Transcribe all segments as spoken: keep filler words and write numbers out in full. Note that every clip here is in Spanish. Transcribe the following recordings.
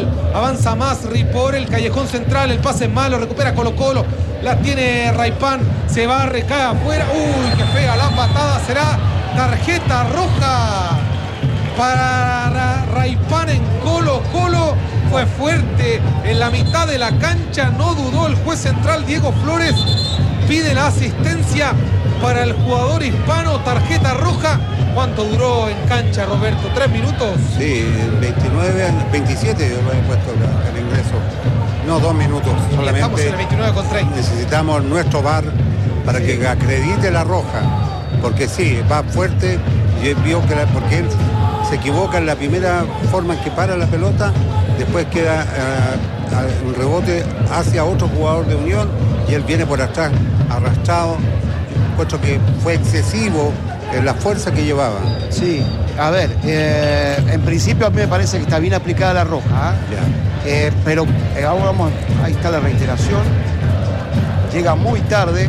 Vidal, avanza Masri por el callejón central, el pase es malo, recupera Colo Colo, la tiene Raipán, se va, recae afuera, uy, qué fea la patada, será tarjeta roja para Raipán en Colo Colo. Fue fuerte en la mitad de la cancha, no dudó el juez central Diego Flores, pide la asistencia para el jugador hispano, tarjeta roja. ¿Cuánto duró en cancha, Roberto? ¿Tres minutos? Sí, veintinueve, veintisiete yo lo he puesto el ingreso. No, dos minutos. Solamente estamos en el veintinueve con treinta. Necesitamos nuestro V A R para sí. que acredite la roja. Porque sí, va fuerte, y vio que la, porque él se equivoca en la primera forma en que para la pelota, después queda uh, un rebote hacia otro jugador de Unión y él viene por atrás arrastrado. Encuentro que fue excesivo en la fuerza que llevaba. Sí, a ver, eh, en principio a mí me parece que está bien aplicada la roja, ¿eh? Eh, pero eh, ahora vamos, ahí está la reiteración, llega muy tarde.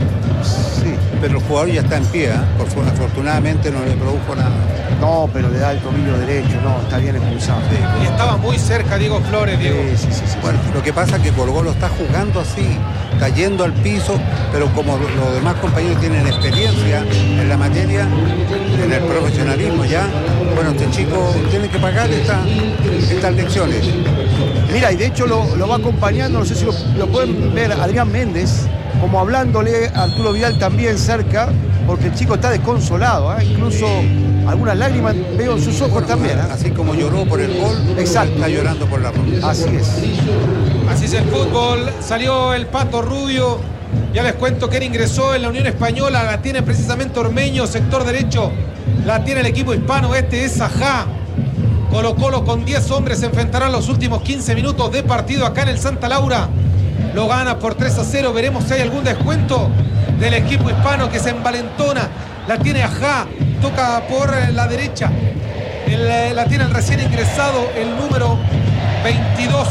Sí. Pero el jugador ya está en pie, ¿eh? Por su, afortunadamente no le produjo nada. No, pero le da el tobillo derecho, no, está bien expulsado. Sí, y estaba muy cerca Diego Flores, Diego. Sí, sí, sí, sí, bueno, sí. Lo que pasa es que Colo Colo está jugando así, cayendo al piso, pero como los demás compañeros tienen experiencia en la materia, en el profesionalismo ya, bueno, este chico tiene que pagar esta, estas lecciones. Mira, y de hecho lo, lo va acompañando, no sé si lo, lo pueden ver, Adrián Méndez, como hablándole a Arturo Vidal también cerca, porque el chico está desconsolado, ¿eh? Incluso algunas lágrimas veo en sus ojos bueno, también. ¿eh? Así como lloró por el gol, exacto, está llorando por la roja. Así es. Así es el fútbol, salió el Pato Rubio, ya les cuento que él ingresó en la Unión Española, la tiene precisamente Ormeño, sector derecho, la tiene el equipo hispano, este es Sajá. Colo Colo con diez hombres se enfrentará los últimos quince minutos de partido acá en el Santa Laura. Lo gana por tres a cero. Veremos si hay algún descuento del equipo hispano que se envalentona. La tiene Ajá. Toca por la derecha. El, la tiene el recién ingresado, el número veintidós,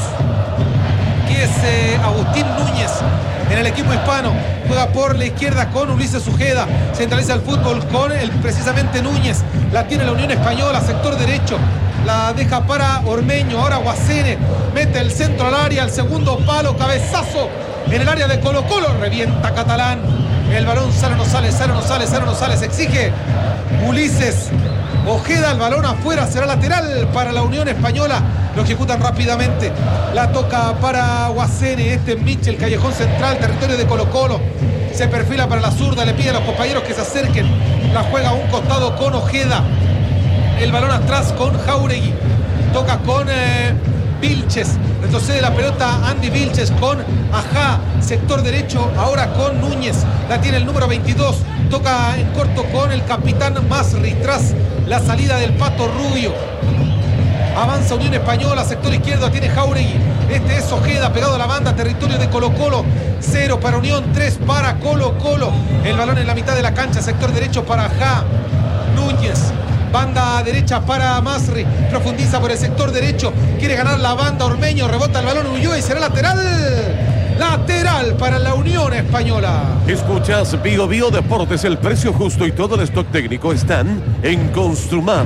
que es eh, Agustín Núñez. En el equipo hispano juega por la izquierda con Ulises Ujeda. Centraliza el fútbol con el precisamente Núñez. La tiene la Unión Española, sector derecho. La deja para Ormeño, ahora Guasene, mete el centro al área, al segundo palo, cabezazo en el área de Colo Colo, revienta Catalán, el balón sale o no sale, sale o no sale, sale o no sale, se exige Ulises Ojeda, el balón afuera, será lateral para la Unión Española, lo ejecutan rápidamente, la toca para Guasene, este es Mitchell, callejón central, territorio de Colo Colo, se perfila para la zurda, le pide a los compañeros que se acerquen, la juega a un costado con Ojeda. El balón atrás con Jauregui. Toca con eh, Vilches. Retrocede la pelota Andy Vilches con Ajá. Sector derecho ahora con Núñez. La tiene el número veintidós. Toca en corto con el capitán Masri. Tras la salida del Pato Rubio. Avanza Unión Española. Sector izquierdo tiene Jauregui. Este es Ojeda pegado a la banda. Territorio de Colo Colo. Cero para Unión. Tres para Colo Colo. El balón en la mitad de la cancha. Sector derecho para Ajá. Núñez. Banda derecha para Masri, profundiza por el sector derecho, quiere ganar la banda Ormeño, rebota el balón Ulloa y será lateral, lateral para la Unión Española. Escuchas Bio Bio Deportes, el precio justo y todo el stock técnico están en Construmar.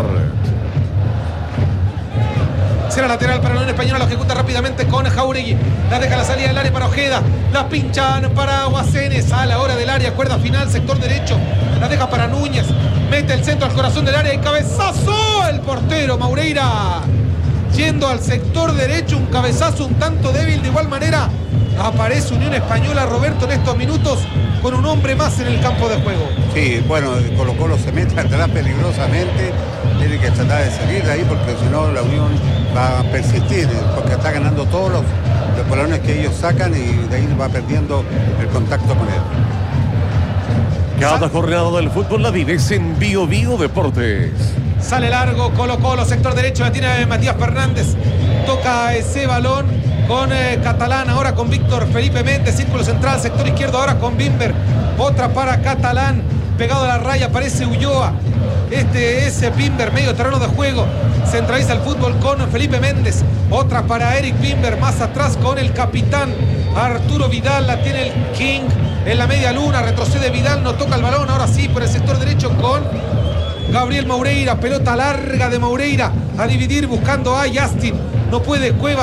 Será lateral para la Unión Española, lo ejecuta rápidamente con Jauregui, la deja la salida del área para Ojeda, la pinchan para Guasenes, a la hora del área, cuerda final, sector derecho, la deja para Núñez, mete el centro al corazón del área y cabezazo, el portero Maureira, yendo al sector derecho, un cabezazo un tanto débil, de igual manera aparece Unión Española, Roberto, en estos minutos con un hombre más en el campo de juego. Sí, bueno, Colo Colo se mete atrás peligrosamente, tiene que tratar de salir de ahí porque si no la Unión va a persistir, porque está ganando todos los, los balones que ellos sacan y de ahí va perdiendo el contacto con él. Cada jornada del fútbol la vives en Bio Bio Deportes. Sale largo Colo Colo, sector derecho, la tiene Matías Fernández, toca ese balón con eh, Catalán, ahora con Víctor Felipe Méndez, círculo central, sector izquierdo ahora con Bimber, otra para Catalán, pegado a la raya aparece Ulloa, este es Bimber, medio terreno de juego, centraliza el fútbol con Felipe Méndez, otra para Eric Bimber, más atrás con el capitán Arturo Vidal, la tiene el King en la media luna, retrocede Vidal, no toca el balón, ahora sí por el sector derecho con Gabriel Maureira, pelota larga de Maureira, a dividir buscando a Justin, no puede Cueva.